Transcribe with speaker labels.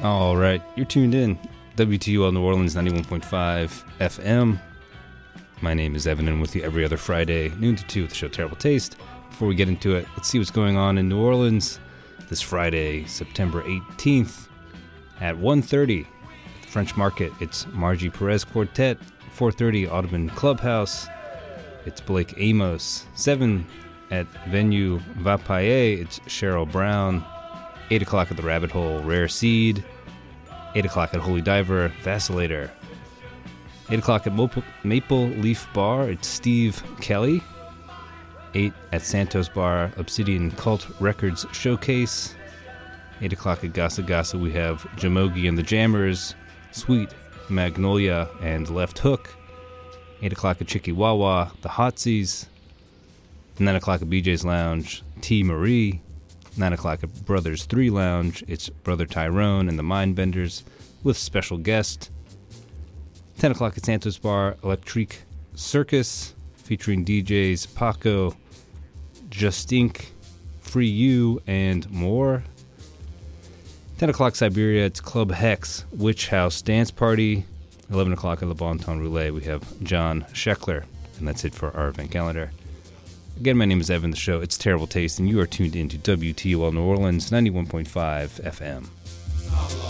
Speaker 1: All right, you're tuned in. WTUL New Orleans 91.5 FM. My name is Evan, and with you every other Friday, noon to 2 with the show Terrible Taste. Before we get into it, let's see what's going on in New Orleans this Friday, September 18th at 1:30 at the French Market. It's Margie Perez Quartet. 4:30 Audubon Clubhouse. It's Blake Amos. 7 at Venue Vapaye. It's Cheryl Brown. 8 o'clock at the Rabbit Hole, Rare Seed. 8 o'clock at Holy Diver, Vacillator. 8 o'clock at Maple Leaf Bar, it's Steve Kelly. 8 at Santos Bar, Obsidian Cult Records Showcase. 8 o'clock at Gasa Gasa, we have Jamogi and the Jammers, Sweet Magnolia and Left Hook. 8 o'clock at Chikiwawa, the Hotsies. 9 o'clock at BJ's Lounge, T. Marie. 9 o'clock at Brothers 3 Lounge, it's Brother Tyrone and the Mindbenders with special guest. 10 o'clock at Santos Bar, Electrique Circus, featuring DJs Paco, Justink, Free You, and more. 10 o'clock Siberia, it's Club Hex, Witch House Dance Party. 11 o'clock at Le Bon Ton Roulette, we have John Scheckler, and that's it for our event calendar. Again, my name is Evan, the show It's Terrible Taste, and you are tuned in to WTUL New Orleans 91.5 FM.